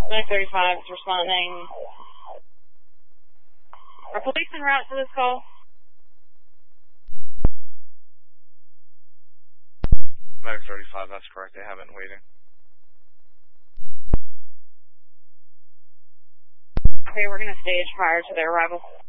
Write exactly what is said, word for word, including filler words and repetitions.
nine thirty-five is responding. Are police en route for this call? nine thirty-five, that's correct. They have it waiting. Okay, we're going to stage prior to their arrival.